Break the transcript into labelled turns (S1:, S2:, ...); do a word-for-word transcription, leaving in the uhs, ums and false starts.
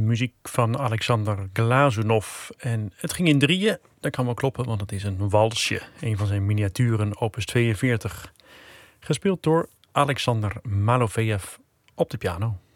S1: muziek van Alexander Glazunov. En het ging in drieën, dat kan wel kloppen, want het is een walsje. Een van zijn miniaturen, opus tweeënveertig. Gespeeld door Alexander Malofejev op de piano.